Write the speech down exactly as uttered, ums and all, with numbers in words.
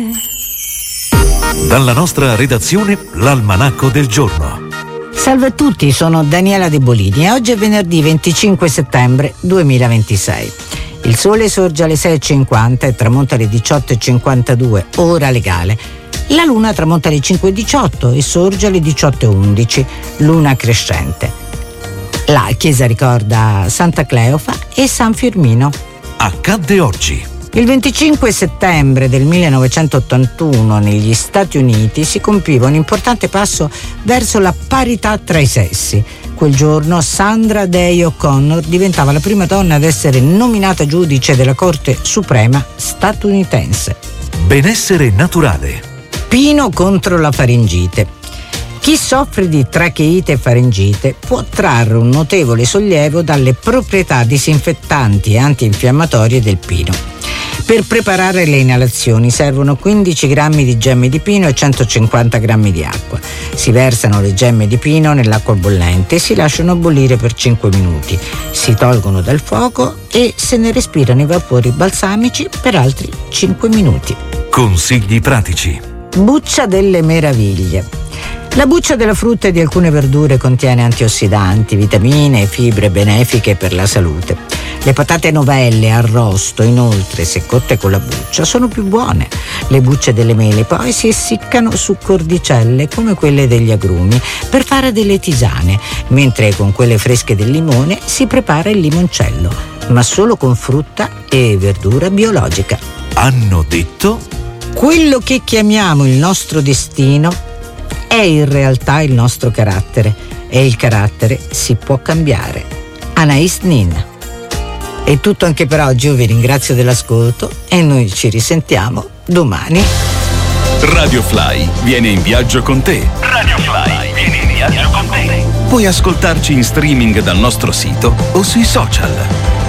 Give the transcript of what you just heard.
Dalla nostra redazione, l'Almanacco del giorno. Salve a tutti, sono Daniela De Bolini e oggi è venerdì venticinque settembre duemilaventisei. Il sole sorge alle sei e cinquanta e tramonta alle diciotto e cinquantadue, ora legale. La luna tramonta alle cinque e diciotto e sorge alle diciotto e undici, luna crescente. La chiesa ricorda Santa Cleofa e San Firmino. Accadde oggi. Il venticinque settembre del millenovecentottantuno negli Stati Uniti si compiva un importante passo verso la parità tra i sessi. Quel giorno Sandra Day O'Connor diventava la prima donna ad essere nominata giudice della Corte Suprema statunitense. Benessere naturale. Pino contro la faringite. Chi soffre di tracheite e faringite può trarre un notevole sollievo dalle proprietà disinfettanti e antinfiammatorie del pino. Per preparare le inalazioni servono quindici grammi di gemme di pino e centocinquanta grammi di acqua. Si versano le gemme di pino nell'acqua bollente e si lasciano bollire per cinque minuti. Si tolgono dal fuoco e se ne respirano i vapori balsamici per altri cinque minuti. Consigli pratici. Buccia delle meraviglie. La buccia della frutta e di alcune verdure contiene antiossidanti, vitamine e fibre benefiche per la salute. Le patate novelle arrosto, inoltre, se cotte con la buccia, sono più buone. Le bucce delle mele poi si essiccano su cordicelle come quelle degli agrumi per fare delle tisane, mentre con quelle fresche del limone si prepara il limoncello, ma solo con frutta e verdura biologica. Hanno detto? Quello che chiamiamo il nostro destino è in realtà il nostro carattere e il carattere si può cambiare. Anais Nin. È tutto anche per oggi, io vi ringrazio dell'ascolto e noi ci risentiamo domani. Radio Fly viene in viaggio con te. Radio Fly viene in viaggio con te. Puoi ascoltarci in streaming dal nostro sito o sui social.